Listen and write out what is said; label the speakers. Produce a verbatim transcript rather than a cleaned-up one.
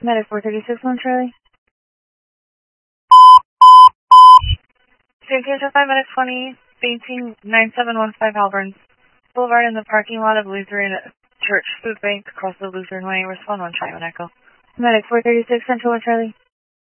Speaker 1: Medic four thirty-six, one Charlie. San Pedro five, Medic twenty, eighteen nine seven one five Halburn Boulevard in the parking lot of Lutheran Church Food Bank across the Lutheran Way. Respond one Charlie, one Echo. Medic four thirty-six, Central one Charlie.